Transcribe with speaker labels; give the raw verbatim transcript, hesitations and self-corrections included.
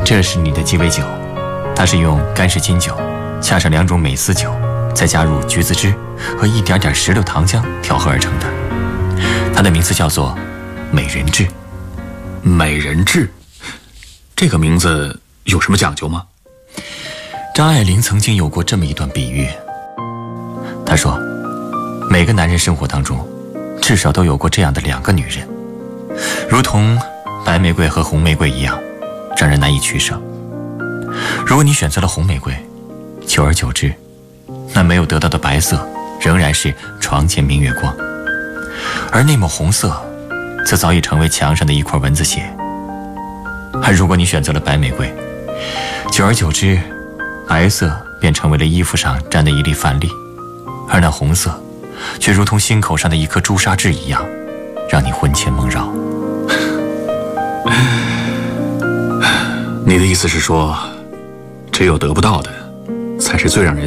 Speaker 1: 这是你的鸡尾酒，它是用干式金酒加上两种美思酒，再加入橘子汁和一点点石榴糖浆调和而成的。它的名字叫做美人痣。
Speaker 2: 美人痣，这个名字有什么讲究吗？
Speaker 1: 张爱玲曾经有过这么一段比喻，她说，每个男人生活当中至少都有过这样的两个女人，如同白玫瑰和红玫瑰一样，让人难以取舍。如果你选择了红玫瑰，久而久之，那没有得到的白色仍然是床前明月光，而那抹红色则早已成为墙上的一块蚊子血。而如果你选择了白玫瑰，久而久之，白色便成为了衣服上沾的一粒饭粒，而那红色却如同心口上的一颗朱砂痣一样，让你魂牵梦绕。
Speaker 2: 你的意思是说，只有得不到的才是最让人